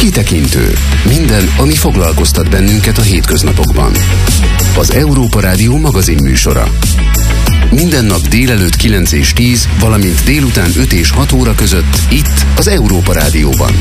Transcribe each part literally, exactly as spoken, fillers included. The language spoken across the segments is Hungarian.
Kitekintő. Minden, ami foglalkoztat bennünket a hétköznapokban. Az Európa Rádió magazinműsora. Minden nap délelőtt kilenc és tíz, valamint délután öt és hat óra között itt az Európa Rádióban.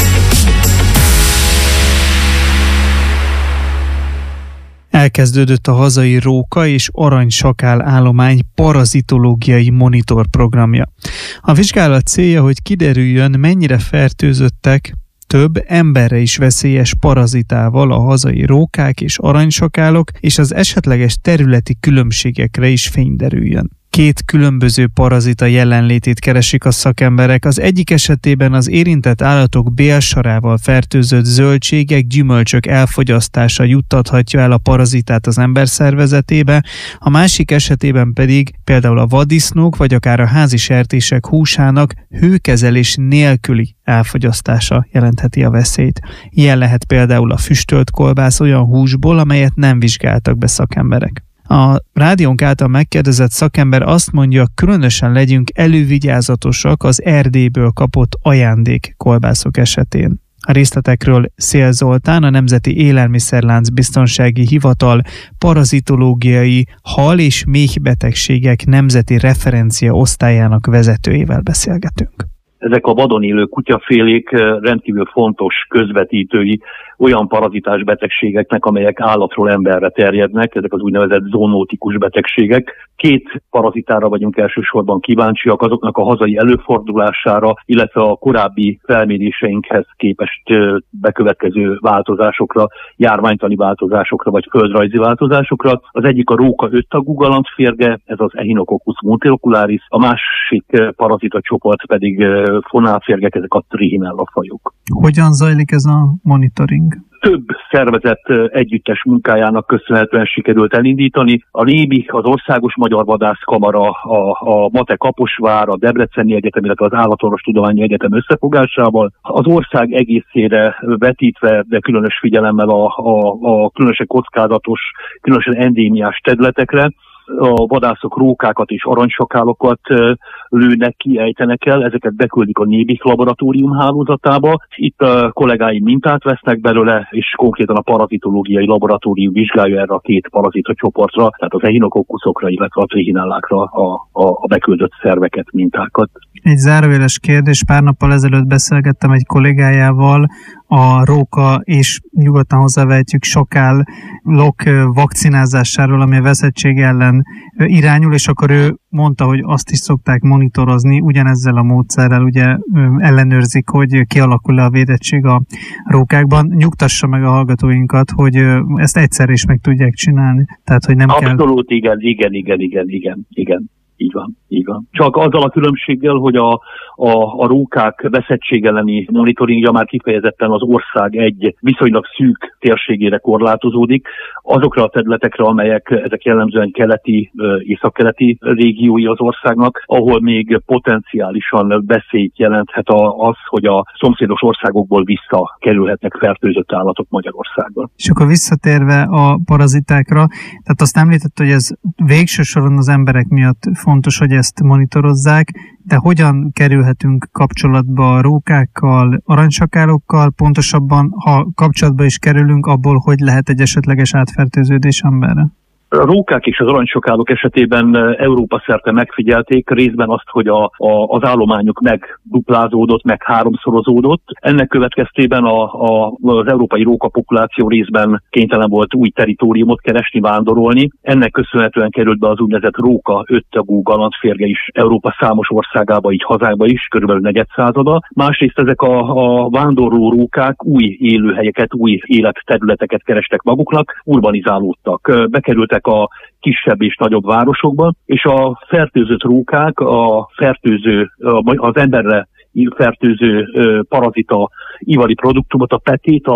Elkezdődött a hazai róka és aranysakál állomány parazitológiai monitor programja. A vizsgálat célja, hogy kiderüljön, mennyire fertőzöttek több emberre is veszélyes parazitával a hazai rókák és aranysakálok, és az esetleges területi különbségekre is fény derüljön. Két különböző parazita jelenlétét keresik a szakemberek. Az egyik esetében az érintett állatok bélsarával fertőzött zöldségek, gyümölcsök elfogyasztása juttathatja el a parazitát az ember szervezetébe, a másik esetében pedig például a vaddisznók vagy akár a házi sertések húsának hőkezelés nélküli elfogyasztása jelentheti a veszélyt. Ilyen lehet például a füstölt kolbász olyan húsból, amelyet nem vizsgáltak be szakemberek. A rádiónk által megkérdezett szakember azt mondja, különösen legyünk elővigyázatosak az Erdélyből kapott ajándék kolbászok esetén. A részletekről Szél Zoltán, a Nemzeti Élelmiszerlánc Biztonsági Hivatal parazitológiai hal- és méhbetegségek nemzeti referencia osztályának vezetőjével beszélgetünk. Ezek a vadon élő kutyafélék rendkívül fontos közvetítői olyan parazitás betegségeknek, amelyek állatról emberre terjednek, ezek az úgynevezett zoonótikus betegségek. Két parazitára vagyunk elsősorban kíváncsiak, azoknak a hazai előfordulására, illetve a korábbi felméréseinkhez képest bekövetkező változásokra, járványtani változásokra vagy földrajzi változásokra. Az egyik a róka öttagú galambférge, ez az Echinococcus montilocularis, a másik parazita csoport pedig fonálférgek, ezek a Trichinella fajok. Hogyan zajlik ez a monitoring? Több szervezet együttes munkájának köszönhetően sikerült elindítani. A NÉBI, az Országos Magyar Vadászkamara, a, a MATE Kaposvár, a Debreceni Egyetem, illetve az Állatorvostudományi Egyetem összefogásával, az ország egészére vetítve, de különös figyelemmel a, a, a különösen kockázatos, különösen endémiás területekre, a vadászok rókákat és aranysakálokat lőnek ki, ejtenek el, ezeket beküldik a NÉBI laboratórium hálózatába. Itt a kollégáim mintát vesznek belőle, és konkrétan a parazitológiai laboratórium vizsgálja erre a két parazita csoportra, tehát az echinococcusokra, illetve a trichinellákra a, a, a beküldött szerveket, mintákat. Egy zárójeles kérdés, pár nappal ezelőtt beszélgettem egy kollégájával a róka és nyugodtan hozzávehetjük sakálok vakcinázásáról, ami a veszettség ellen irányul, és akkor ő mondta, hogy azt is szokták monitorozni, ugyanezzel a módszerrel ugye ellenőrzik, hogy kialakul-e a védettség a rókákban. Nyugtassa meg a hallgatóinkat, hogy ezt egyszer is meg tudják csinálni. Tehát, hogy nem Abszolút, kell... Abszolút, igen, igen, igen, igen, igen, igen. Így van, így van. Csak azzal a különbséggel, hogy a, a, a rókák veszettség elleni monitoringja már kifejezetten az ország egy viszonylag szűk térségére korlátozódik. Azokra a területekre, amelyek ezek jellemzően keleti, északkeleti régiói az országnak, ahol még potenciálisan veszélyt jelenthet az, hogy a szomszédos országokból visszakerülhetnek fertőzött állatok Magyarországon. És akkor visszatérve a parazitákra, tehát azt említett, hogy ez végső soron az emberek miatt fontos, hogy ezt monitorozzák, de hogyan kerülhetünk kapcsolatba a rókákkal, aranysakálokkal, pontosabban, ha kapcsolatba is kerülünk, abból hogy lehet egy esetleges átfertőződés emberre? A rókák és az aranysakálok esetében Európa szerte megfigyelték részben azt, hogy a, a, az állományuk megduplázódott, meg háromszorozódott. Ennek következtében a, a, az európai rókapopuláció részben kénytelen volt új territóriumot keresni, vándorolni. Ennek köszönhetően került be az úgynevezett róka öttagú galambférge is Európa számos országába, így hazába is, körülbelül negyedszázada. Másrészt ezek a, a vándorló rókák új élőhelyeket, új életterületeket kerestek maguknak, urbanizálódtak, bekerültek a kisebb és nagyobb városokban, és a fertőzött rókák, a fertőző, az emberre fertőző parazita ivali produktumot, a petét a,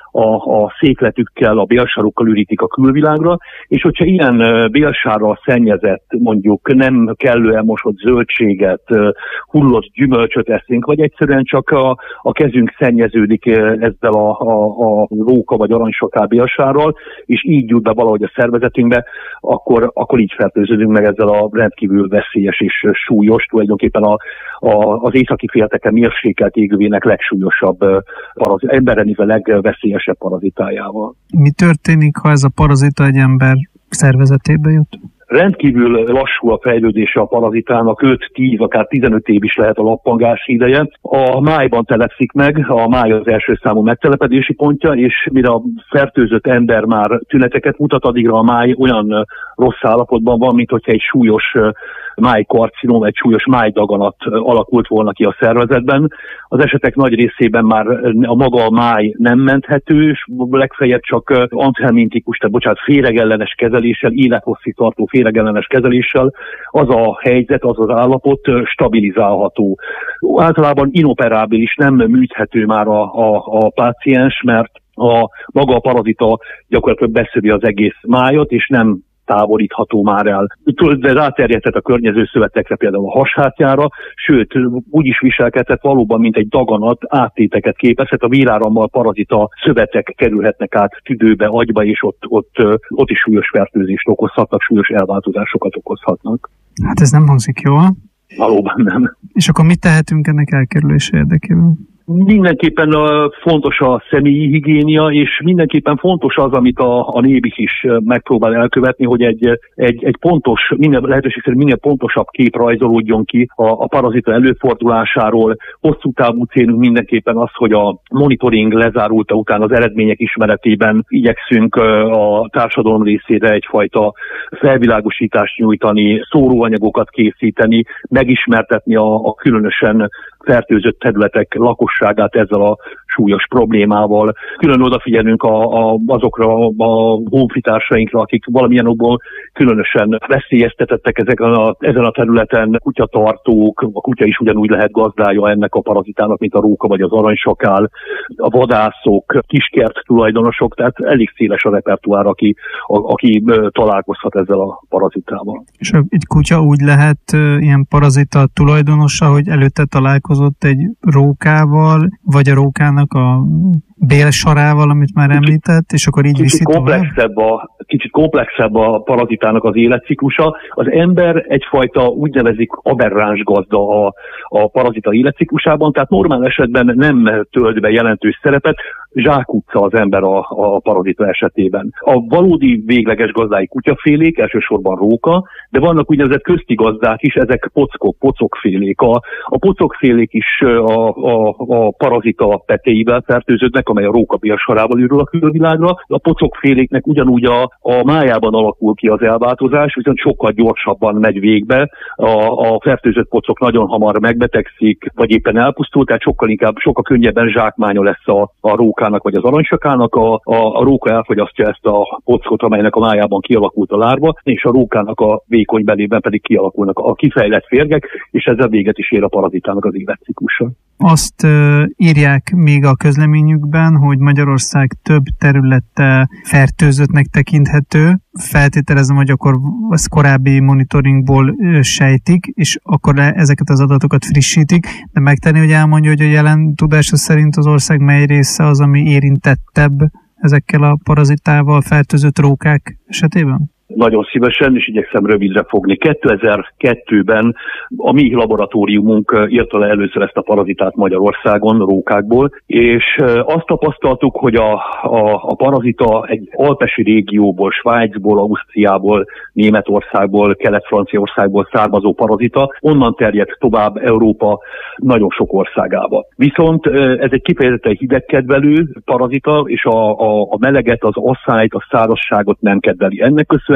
a, a székletükkel, a bélsarukkal ürítik a külvilágra, és hogyha ilyen bélsárral szennyezett, mondjuk nem kellően mosott zöldséget, hullott gyümölcsöt eszünk, vagy egyszerűen csak a, a kezünk szennyeződik ezzel a, a, a róka vagy aranysakál bélsárral, és így jut be valahogy a szervezetünkbe, akkor, akkor így fertőződünk meg ezzel a rendkívül veszélyes és súlyos, tulajdonképpen a, a, az északi félteke mérsékelt égővének legsúlyosabb, parazit, emberre nézve legveszélyesebb parazitájával. Mi történik, ha ez a parazita egy ember szervezetébe jut? Rendkívül lassú a fejlődése a parazitának, öt-tíz, akár tizenöt év is lehet a lappangási ideje. A májban telepszik meg, a máj az első számú megtelepedési pontja, és mire a fertőzött ember már tüneteket mutat, addigra a máj olyan rossz állapotban van, mint hogyha egy súlyos májkarcinom, egy súlyos májdaganat alakult volna ki a szervezetben. Az esetek nagy részében már a maga a máj nem menthető, és legfeljebb csak anthelmintikus, tehát bocsánat, féregellenes kezeléssel, élethosszígtartó féregellenes kezeléssel az a helyzet, az az állapot stabilizálható. Általában inoperábilis, nem műthető már a, a, a páciens, mert a maga a parazita gyakorlatilag beszövi az egész májat, és nem távolítható már el. De ráterjedhet a környező szövetekre, például a hashátjára, sőt, úgy is viselkedhet valóban, mint egy daganat, áttéteket képezhet, a vérárammal parazita szövetek kerülhetnek át tüdőbe, agyba, és ott, ott, ott is súlyos fertőzést okozhatnak, súlyos elváltozásokat okozhatnak. Hát ez nem hangzik jól. Valóban nem. És akkor mit tehetünk ennek elkerülése érdekében? Mindenképpen fontos a személyi higiénia, és mindenképpen fontos az, amit a, a nébik is megpróbál elkövetni, hogy egy, egy, egy pontos, minél, lehetőség szerint minél pontosabb kép rajzolódjon ki a, a parazita előfordulásáról. Hosszú távú célunk mindenképpen az, hogy a monitoring lezárulta után az eredmények ismeretében igyekszünk a társadalom részére egyfajta felvilágosítást nyújtani, szóróanyagokat készíteni, megismertetni a, a különösen fertőzött területek lakosságát ezzel a súlyos problémával. Külön odafigyelünk a, a, azokra a honfitársainkra, akik valamilyen okból különösen veszélyeztetettek ezeken a, ezen a területen, kutyatartók, a kutya is ugyanúgy lehet gazdája ennek a parazitának, mint a róka vagy az aranysakál, a vadászok, kiskert tulajdonosok, tehát elég széles a repertoár, aki, a, aki találkozhat ezzel a parazitával. És egy kutya úgy lehet ilyen parazita tulajdonosa, hogy előtte találkozott egy rókával, vagy a rókának a bélsarával, amit már említett, és akkor így kicsit viszi komplexebb a, kicsit komplexebb a parazitának az életciklusa. Az ember egyfajta úgynevezik aberráns gazda a, a parazita életciklusában, tehát normál esetben nem tölt be jelentős szerepet, zsákutca az ember a, a parazita esetében. A valódi végleges gazdái kutyafélék, elsősorban róka, de vannak úgynevezett közti gazdák is, ezek pockok, pocokfélék. A, a pocokfélék is a, a, a parazita petéivel fertőződnek, amely a róka bélsarával ürül a külvilágra. A pocokféléknek ugyanúgy a, a májában alakul ki az elváltozás, viszont sokkal gyorsabban megy végbe. A, a fertőzött pocok nagyon hamar megbetegszik, vagy éppen elpusztul, tehát sokkal inkább, sokkal könnyebben zsákmánya lesz a, a rókának vagy az aranysakálnak. A, a, a róka elfogyasztja ezt a pockot, amelynek a májában kialakult a lárva, és a rókának a vékony belében pedig kialakulnak a kifejlett férgek, és ezzel véget is ér a parazitának az életciklusa. Azt uh, írják még a közleményükben, hogy Magyarország több területe fertőzöttnek tekinthető. Feltételezem, hogy akkor az korábbi monitoringból uh, sejtik, és akkor le, ezeket az adatokat frissítik, de megtenni, hogy elmondja, hogy a jelen tudása szerint az ország mely része az, ami érintettebb ezekkel a parazitával fertőzött rókák esetében? Nagyon szívesen, és igyekszem rövidre fogni. kétezer-kettőben a mi laboratóriumunk írta le először ezt a parazitát Magyarországon, rókákból, és azt tapasztaltuk, hogy a, a, a parazita egy alpesi régióból, Svájcból, Ausztriából, Németországból, Kelet-Franciaországból származó parazita, onnan terjedt tovább Európa nagyon sok országába. Viszont ez egy kifejezetten hidegkedvelő parazita, és a, a, a meleget, az asszályt, a szárazságot nem kedveli. Ennek köszönhetően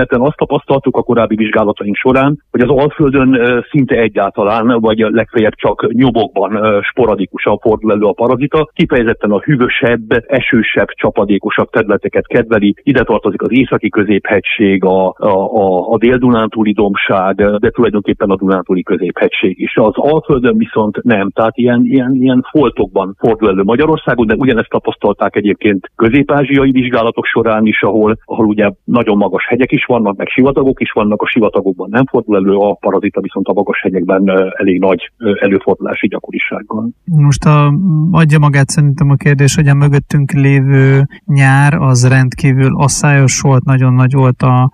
köszönhetően azt tapasztaltuk a korábbi vizsgálataink során, hogy az Alföldön szinte egyáltalán, vagy legfeljebb csak nyomokban sporadikusan fordul elő a parazita, kifejezetten a hűvösebb, esősebb, csapadékosabb területeket kedveli. Ide tartozik az északi középhegység, a, a, a, a dél-dunántúli dombság, de tulajdonképpen a dunántúli középhegység is. Az Alföldön viszont nem, tehát ilyen, ilyen, ilyen foltokban fordul elő Magyarországon, de ugyanezt tapasztalták egyébként közép-ázsiai vizsgálatok során is, ahol, ahol ugye nagyon magas hegyek is vannak, meg sivatagok is vannak, a sivatagokban nem fordul elő a parazita, viszont a magas hegyekben elég nagy előfordulási gyakorisággal. Most a, adja magát szerintem a kérdés, hogy a mögöttünk lévő nyár az rendkívül asszályos volt, nagyon nagy volt a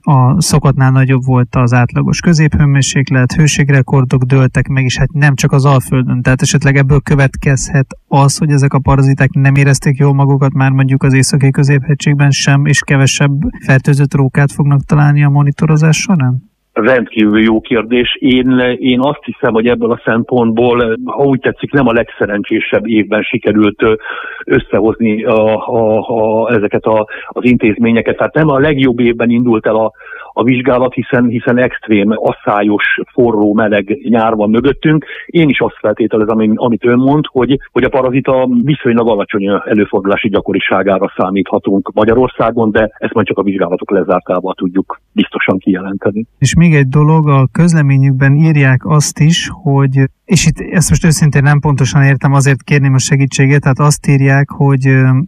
a szokottnál nagyobb volt az átlagos középhőmérséklet, hőségrekordok dőltek meg, és hát nem csak az Alföldön, tehát esetleg ebből következhet az, hogy ezek a paraziták nem érezték jól magukat már mondjuk az északi középhegységben sem, és kevesebb fertőzött rókát fognak találni a monitorozás során? Rendkívül jó kérdés. Én, én azt hiszem, hogy ebből a szempontból, ha úgy tetszik, nem a legszerencsésebb évben sikerült összehozni a, a, a, ezeket a, az intézményeket. Tehát nem a legjobb évben indult el a, a vizsgálat, hiszen, hiszen extrém, asszályos, forró, meleg nyár van mögöttünk. Én is azt feltételezem, amit ön mond, hogy, hogy a parazita viszonylag alacsony előfordulási gyakoriságára számíthatunk Magyarországon, de ezt majd csak a vizsgálatok lezártával tudjuk biztosan kijelenteni. És még egy dolog, a közleményükben írják azt is, hogy, és itt ezt most őszintén nem pontosan értem, azért kérném a segítségét, tehát azt írják, hogy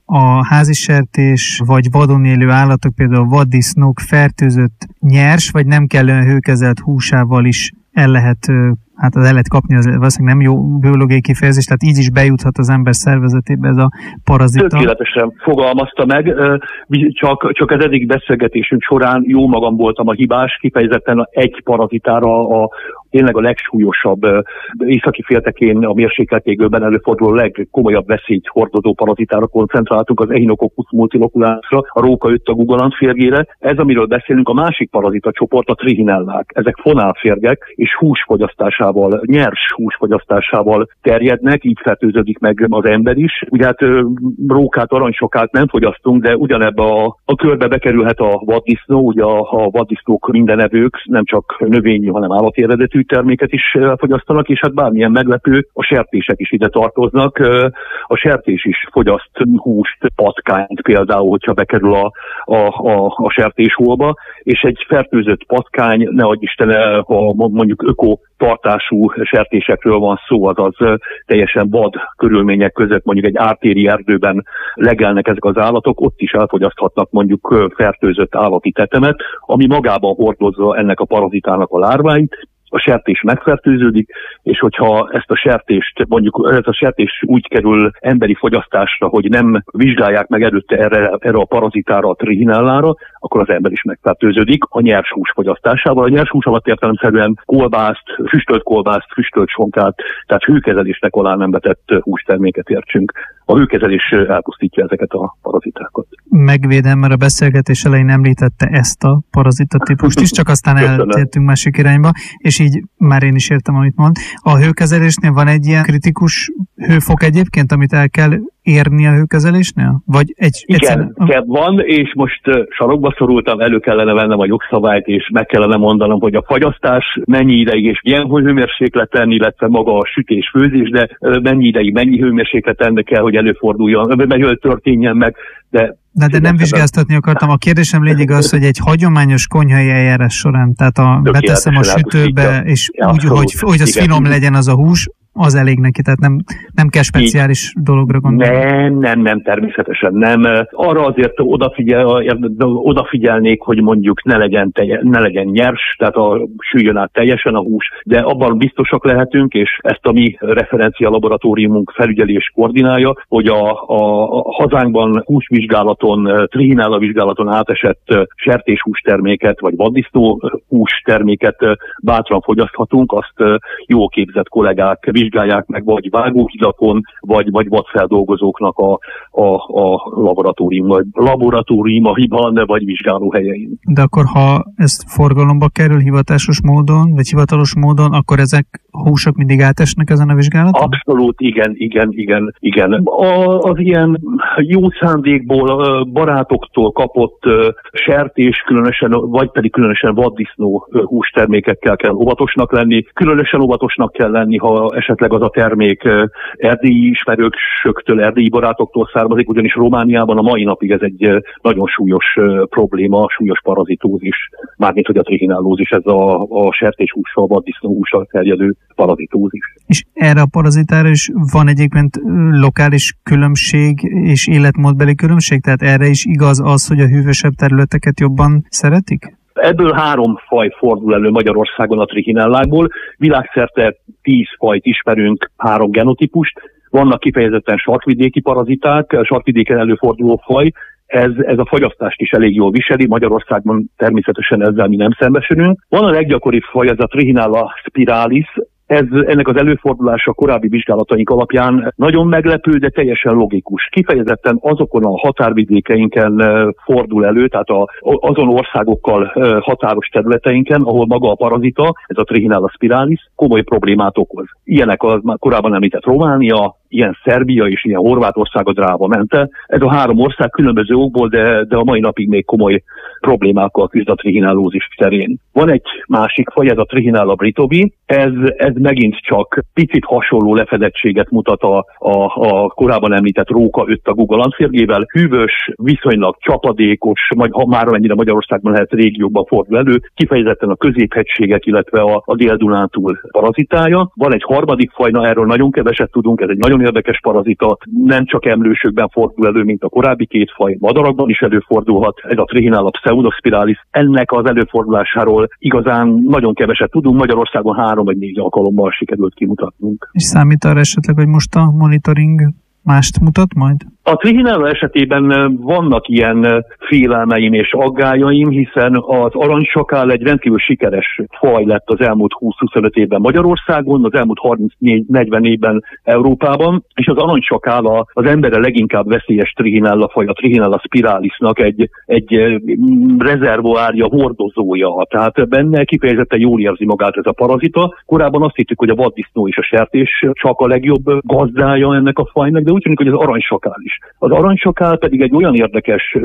a házisertés vagy vadon élő állatok, például vaddisznók fertőzött nyers, vagy nem kellően hőkezelt húsával is el lehet, hát az el lehet kapni, az valószínűleg nem jó biológiai kifejezés, tehát így is bejuthat az ember szervezetébe ez a parazita. Tökéletesen fogalmazta meg, csak, csak az eddig beszélgetésünk során jó magam voltam a hibás, kifejezetten egy parazitára, a tényleg a legsúlyosabb északi féltekén a mérsékeltégőben előforduló legkomolyabb veszélyt hordozó parazitára koncentráltunk, az Echinococcus multiloculusra, a róka öttagú galambférgére. Ez, amiről beszélünk, a másik parazita csoport, a trihinellák. Ezek fonálférgek, és húsfogyasztásával, nyers húsfogyasztásával terjednek, így fertőződik meg az ember is. Ugye hát rókát, aranysokát nem fogyasztunk, de ugyanebbe a, a körbe bekerülhet a vaddisznó, ugye a, a vaddisznók mindenevők, nem csak növényi, hanem állati eredetű terméket is fogyasztanak, és hát bármilyen meglepő, a sertések is ide tartoznak. A sertés is fogyaszt húst, patkányt például, hogyha bekerül a, a, a, a sertéshólba, és egy fertőzött patkány, ne adj Isten, ha mondjuk öko tartású sertésekről van szó, azaz teljesen vad körülmények között, mondjuk egy ártéri erdőben legelnek ezek az állatok, ott is elfogyaszthatnak mondjuk fertőzött állati tetemet, ami magában hordozza ennek a parazitának a lárváit. A sertés megfertőződik, és hogyha ezt a sertést, mondjuk ez a sertés úgy kerül emberi fogyasztásra, hogy nem vizsgálják meg előtte erre, erre a parazitára, a trihinellára, akkor az ember is megfertőződik a nyers hús fogyasztásával. A nyers hús alatt értelemszerűen kolbászt, füstölt kolbászt, füstölt sonkát, tehát hőkezelésnek alá nem vetett hústerméket értsünk. A hőkezelés elpusztítja ezeket a parazitákat. Megvédem, mert a beszélgetés elején említette ezt a parazita típust is, csak aztán eltértünk másik irányba, és így már én is értem, amit mond. A hőkezelésnél van egy ilyen kritikus hőfok egyébként, amit el kell érni a hőkezelésnél? Vagy egy, Igen, egyszerűen... van, és most uh, sarokba szorultam, elő kellene vennem a jogszabályt, és meg kellene mondanom, hogy a fagyasztás mennyi ideig és milyen hőmérsékleten, illetve maga a sütés-főzés, de uh, mennyi ideig, mennyi hőmérsékleten kell, hogy előforduljon, hogy történjen meg, de De, de nem vizsgáztatni akartam. A kérdésem lényeg az, hogy egy hagyományos konyhai eljárás során, tehát a, beteszem a sütőbe, és ja, úgy, hogy, hogy az igen, finom legyen az a hús, az elég neki, tehát nem, nem kell speciális így dologra gondolni. Nem, nem, nem, természetesen nem. Arra azért odafigyel, odafigyelnék, hogy mondjuk ne legyen, telje, ne legyen nyers, tehát a, süljön át teljesen a hús, de abban biztosak lehetünk, és ezt a mi referencia laboratóriumunk felügyeli és koordinálja, hogy a, a, a hazánkban húsvizsgálaton, trihinella vizsgálaton átesett sertéshústerméket, vagy vaddisznó hústerméket bátran fogyaszthatunk, azt jól képzett kollégák vizsgálják meg, vagy vágóhidakon, vagy, vagy vadfeldolgozóknak a, a, a laboratórium, vagy laboratóriumaiban, vagy vizsgálóhelyein. De akkor, ha ez forgalomba kerül hivatásos módon, vagy hivatalos módon, akkor ezek húsok mindig átesnek ezen a vizsgálaton? Abszolút, igen, igen, igen, igen. A, az ilyen jó szándékból, barátoktól kapott sertés, különösen, vagy pedig különösen vaddisznó hústermékekkel kell óvatosnak lenni. Különösen óvatosnak kell lenni, ha esetleg az a termék erdélyi ismerősöktől, erdélyi barátoktól származik, ugyanis Romániában a mai napig ez egy nagyon súlyos probléma, súlyos parazitózis, mármint hogy a trihinellózis, ez a, a sertéshússal, vaddisznóhússal terjedő parazitózis. És erre a parazitára is van egyébként lokális különbség és életmódbeli különbség? Tehát erre is igaz az, hogy a hűvösebb területeket jobban szeretik? Ebből három faj fordul elő Magyarországon a trihinellákból. Világszerte tíz fajt ismerünk, három genotípust. Vannak kifejezetten sarkvidéki paraziták, sarkvidéken előforduló faj. Ez, ez a fagyasztást is elég jól viseli, Magyarországban természetesen ezzel mi nem szembesülünk. Van a leggyakoribb faj, ez a Trihinella spiralis. Ez, ennek az előfordulása korábbi vizsgálataink alapján nagyon meglepő, de teljesen logikus. Kifejezetten azokon a határvidékeinken fordul elő, tehát a, azon országokkal határos területeinken, ahol maga a parazita, ez a Trihinella spiralis, komoly problémát okoz. Ilyenek a korábban említett Románia, ilyen Szerbia és ilyen Horvátország a dráva mente. Ez a három ország különböző okból, de, de a mai napig még komoly problémákkal küzd a trihinellózis terén. Van egy másik faj, ez a Trihinella britovi, ez, ez megint csak picit hasonló lefedettséget mutat a, a, a korábban említett róka öttagú galancérgével. Hűvös, viszonylag csapadékos, majd, ha már amennyire Magyarországban lehet régiókban fordul elő, kifejezetten a középhegységek, illetve a, a Dél-Dunántúl parazitája. Van egy harmadik faj, na erről nagyon keveset tudunk, ez egy nagyon érdekes parazita, nem csak emlősökben fordul elő, mint a korábbi két faj, madarakban is előfordulhat, ez a Trihinella pseudospiralis. Ennek az előfordulásáról igazán nagyon keveset tudunk, Magyarországon három vagy négy alkalommal sikerült kimutatnunk. És számít arra esetleg, hogy most a monitoring mást mutat majd? A Trihinella esetében vannak ilyen félelmeim és aggájaim, hiszen az aranysakál egy rendkívül sikeres faj lett az elmúlt húsz-huszonöt évben Magyarországon, az elmúlt harminc-negyven évben Európában, és az aranysakál az emberre leginkább veszélyes Trihinella faj, a Trihinella spiralisnak egy, egy rezervoárja, hordozója. Tehát benne kifejezetten jól érzi magát ez a parazita. Korábban azt hittük, hogy a vaddisznó és a sertés csak a legjobb gazdája ennek a fajnak, de úgy tűnik, hogy az aranysakál is. Az aranysakál pedig egy olyan érdekes,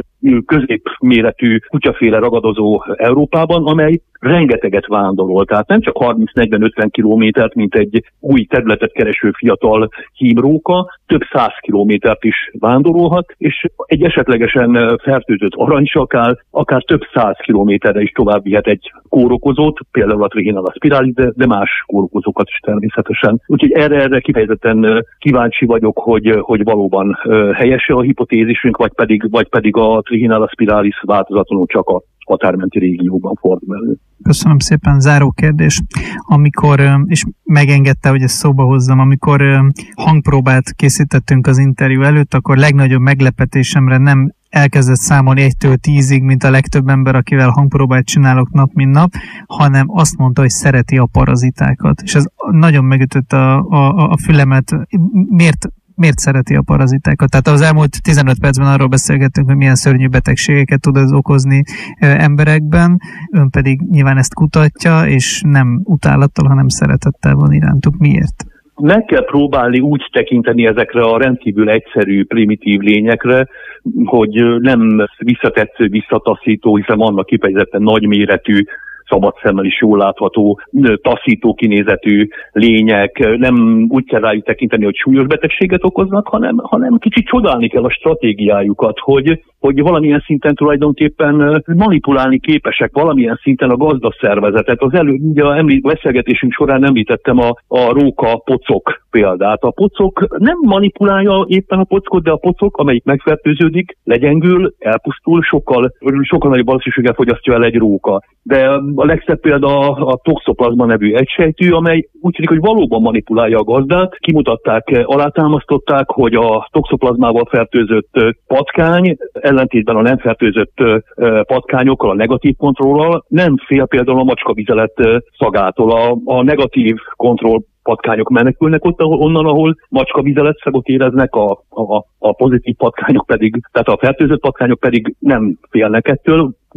középméretű kutyaféle ragadozó Európában, amely rengeteget vándorol. Tehát nem csak harminc-negyven-ötven kilométert, mint egy új területet kereső fiatal hímróka, több száz kilométert is vándorolhat, és egy esetlegesen fertőzött aranysakál akár több száz kilométerre is tovább vihet egy kórokozót, például a Trihinella spiralis, de, de más kórokozókat is természetesen. Úgyhogy erre, erre kifejezetten kíváncsi vagyok, hogy, hogy valóban helyes a hipotézisünk, vagy pedig, vagy pedig a Trihinella spiralis változatlanul csak a határmenti régióban fordul elő. Köszönöm szépen. Záró kérdés. Amikor, és megengedte, hogy ezt szóba hozzam, amikor hangpróbát készítettünk az interjú előtt, akkor legnagyobb meglepetésemre nem elkezdett számolni egytől tízig, mint a legtöbb ember, akivel hangpróbát csinálok nap, mint nap, hanem azt mondta, hogy szereti a parazitákat. És ez nagyon megütött a, a, a fülemet. Miért Miért szereti a parazitákat? Tehát az elmúlt tizenöt percben arról beszélgettünk, hogy milyen szörnyű betegségeket tud ez okozni emberekben, ön pedig nyilván ezt kutatja, és nem utálattal, hanem szeretettel van irántuk. Miért? Meg kell próbálni úgy tekinteni ezekre a rendkívül egyszerű, primitív lényekre, hogy nem visszatetsző, visszataszító, hiszen vannak kifejezetten nagyméretű, szabad szemmel is jól látható, taszító kinézetű lények, nem úgy kell rájuk tekinteni, hogy súlyos betegséget okoznak, hanem, hanem kicsit csodálni kell a stratégiájukat, hogy, hogy valamilyen szinten tulajdonképpen manipulálni képesek, valamilyen szinten a gazdaszervezetet. Az elő, ugye a említ, beszélgetésünk során említettem a, a róka pocok példát. A pocok nem manipulálja éppen a pockot, de a pocok, amelyik megfertőződik, legyengül, elpusztul, sokkal, sokkal nagyobb valószínűséggel fogyasztja el egy róka. De a legszebb példa a toxoplazma nevű egysejtű, amely úgy tűnik, hogy valóban manipulálja a gazdát. Kimutatták, alátámasztották, hogy a toxoplazmával fertőzött patkány ellentétben a nem fertőzött patkányokkal, a negatív kontrollal nem fél például a macskavizelet szagától. A, a negatív kontroll patkányok menekülnek ott, ahol, onnan, ahol macskavizelet szagot éreznek, a, a, a pozitív patkányok pedig, tehát a fertőzött patkányok pedig nem félnek ettől.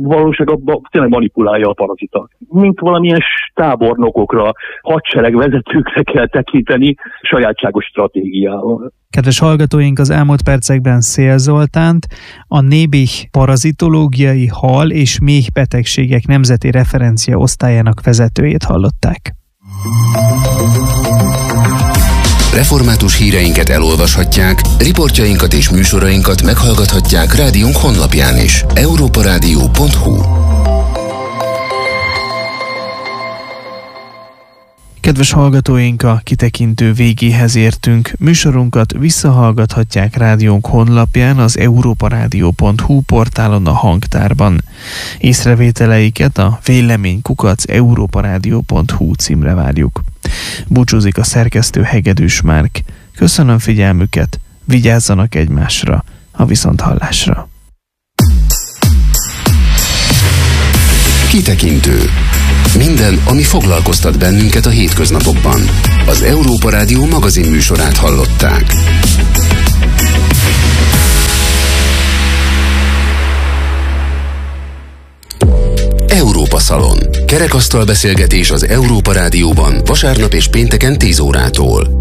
valóságban tényleg manipulálja a parazita. Mint valamilyen tábornokokra, hadseregvezetőkre kell tekinteni sajátságos stratégiával. Kedves hallgatóink, az elmúlt percekben Szél Zoltánt, a Nébih parazitológiai hal és méhbetegségek nemzeti referencia osztályának vezetőjét hallották. Református híreinket elolvashatják, riportjainkat és műsorainkat meghallgathatják rádiónk honlapján is. európa rádió pont hu. Kedves hallgatóink, a kitekintő végéhez értünk. Műsorunkat visszahallgathatják rádiónk honlapján, az európa rádió pont hu portálon, a hangtárban. Észrevételeiket a vélemény kukac európa rádió pont hu címre várjuk. Búcsúzik a szerkesztő Hegedűs Márk. Köszönöm figyelmüket, vigyázzanak egymásra, a viszonthallásra. Kitekintő. Minden, ami foglalkoztat bennünket a hétköznapokban. Az Európa Rádió magazin műsorát hallották. Európa Szalon. Kerekasztal beszélgetés az Európa Rádióban vasárnap és pénteken tíz órától.